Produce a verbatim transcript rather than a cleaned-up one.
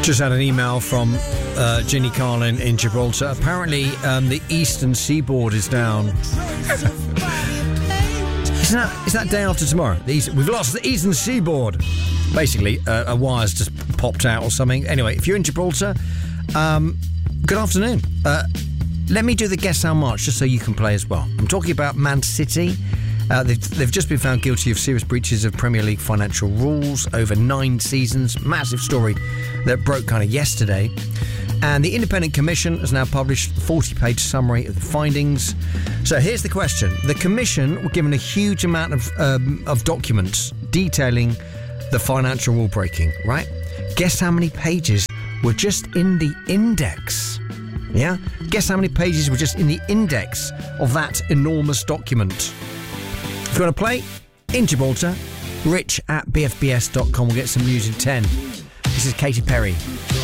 Just had an email from uh, Ginny Carlin in Gibraltar. Apparently, um, the eastern seaboard is down. Isn't that, is that day after tomorrow? The east, we've lost the eastern seaboard. Basically, uh, a wire's just popped out or something. Anyway, if you're in Gibraltar, um, good afternoon. Uh, let me do the guess how much, just so you can play as well. I'm talking about Man City. Uh, they've, they've just been found guilty of serious breaches of Premier League financial rules over nine seasons. Massive story that broke kind of yesterday. And the Independent Commission has now published a forty-page summary of the findings. So here's the question. The Commission were given a huge amount of, um, of documents detailing the financial rule breaking, right? Guess how many pages were just in the index? Yeah? Guess how many pages were just in the index of that enormous document? If you want to play, in Gibraltar, rich at b f b s dot com. We'll get some news in ten. This is Katy Perry.